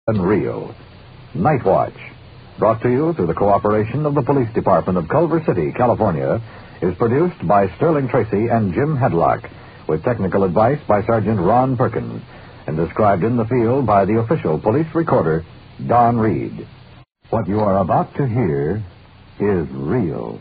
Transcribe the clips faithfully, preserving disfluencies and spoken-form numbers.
Unreal. Night Watch, brought to you through the cooperation of the Police Department of Culver City, California, is produced by Sterling Tracy and Jim Hedlock, with technical advice by Sergeant Ron Perkins, and described in the field by the official police recorder, Don Reed. What you are about to hear is real.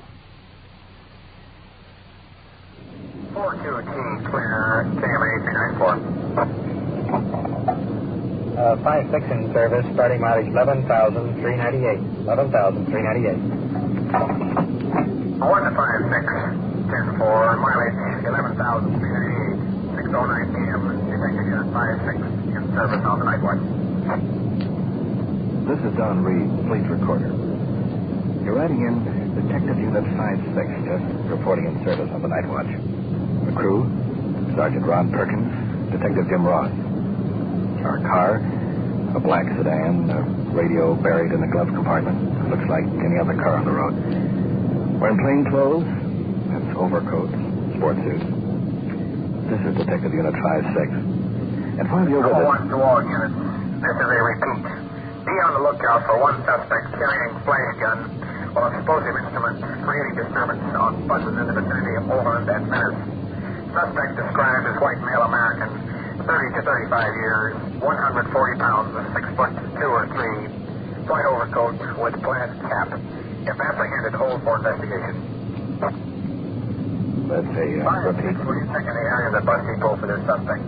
four two T, clear, K M A three nine four. Uh, five six in service, starting mileage eleven thousand three ninety-eight. eleven thousand three ninety-eight. one to five six, ten four, mileage eleven thousand three ninety-eight. six oh nine P M, Detective Unit five six in service on the Night Watch. This is Don Reed, police recorder. You're writing in Detective Unit five six, just reporting in service on the Night Watch. The crew, Sergeant Ron Perkins, Detective Jim Ross. Our car, a black sedan, a radio buried in the glove compartment. Looks like any other car on the road. We're in plain clothes. That's overcoats, sport suits. This is Detective Unit five six. And while you're with us... one to all units. This is a repeat. Be on the lookout for one suspect carrying flash gun or explosive instruments creating disturbance on buses in the vicinity of Overland and Venice. Suspect described as white male American, thirty to thirty-five years, one hundred forty pounds, six foot two or three, white overcoat with plaid cap. If apprehended, hold for investigation. Let's say, uh, Five repeat. six, will you check in the area of the bus depot for this suspect?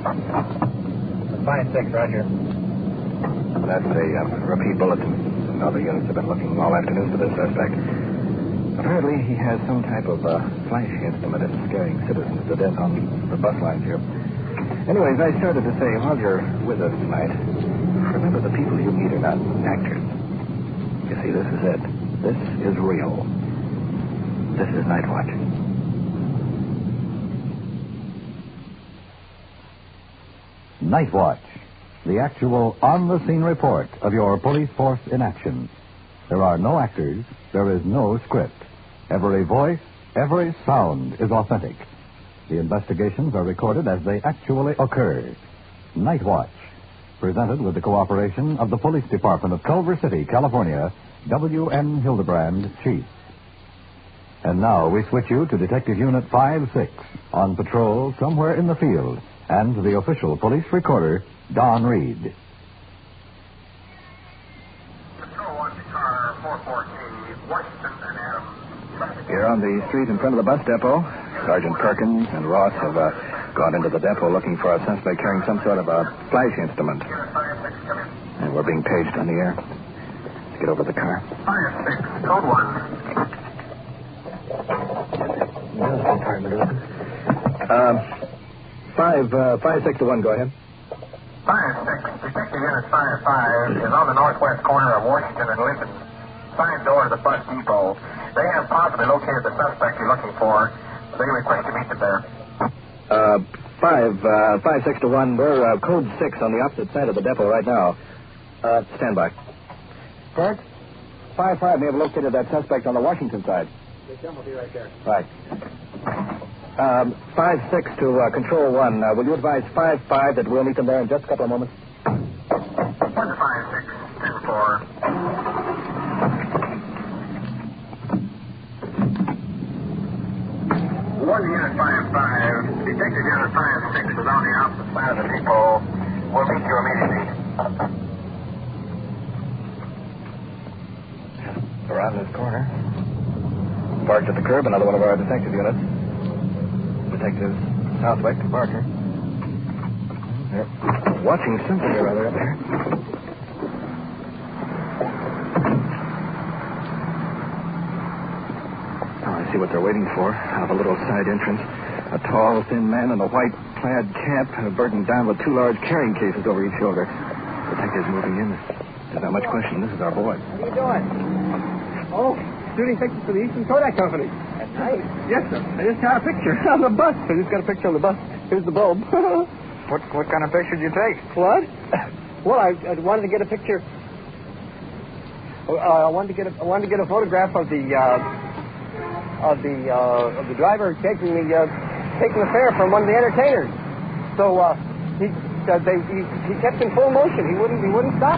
five six, Roger. That's a uh, repeat bulletin. Other units have been looking all afternoon for this suspect. Apparently, he has some type of uh, flash instrument that's scaring citizens to death on the bus lines here. Anyways, I started to say, while you're with us tonight, remember the people you meet are not actors. You see, this is it. This is real. This is Night Watch. Night Watch, the actual on-the-scene report of your police force in action. There are no actors. There is no script. Every voice, every sound is authentic. The investigations are recorded as they actually occur. Night Watch, presented with the cooperation of the Police Department of Culver City, California, W N Hildebrand, Chief. And now we switch you to Detective Unit five six, on patrol somewhere in the field, and to the official police recorder, Don Reed. Patrol one to car four four T, Washington and Adams. Here on the street in front of the bus depot, Sergeant Perkins and Ross have uh, gone into the depot looking for a suspect carrying some sort of a flash instrument. Unit five six, come in. And we're being paged on the air. Let's get over to the car. five six, code one. Um, five, uh, five, six to one, go ahead. five six, Detective Unit five five is on the northwest corner of Washington and Lincoln. Side door of the bus depot. They have possibly located the suspect you're looking for. They request you meet them there. Uh, five, uh, five, six to one. We're uh, code six on the opposite side of the depot right now. Uh, stand by. Kirk, five, five may have located that suspect on the Washington side. Jim will be right there. Right. Um, five, six to uh, control one. Uh, will you advise five, five that we'll meet them there in just a couple of moments? one to five six, ten four. One Unit five five, Detective Unit five six is on the opposite side of the depot. We'll meet you immediately. Around this corner. Parked at the curb, another one of our detective units. Detective Southwick, Parker. They're watching something or other up there. Oh, I see what they're waiting for. Out of a little side entrance. A tall, thin man in a white plaid cap, burdened down with two large carrying cases over each shoulder. Detective's moving in. There's not much question. This is our boy. What are you doing? Oh, shooting pictures for the Eastern Kodak Company. That's nice. Yes, sir. I just got a picture on the bus. I just got a picture on the bus. Here's the bulb. What what kind of picture did you take? What? Well, I, I wanted to get a picture. Uh, I wanted to get a, I wanted to get a photograph of the uh, of the uh, of the driver taking the uh, taking the fare from one of the entertainers. So uh, he uh, they he, he kept in full motion. He wouldn't he wouldn't stop.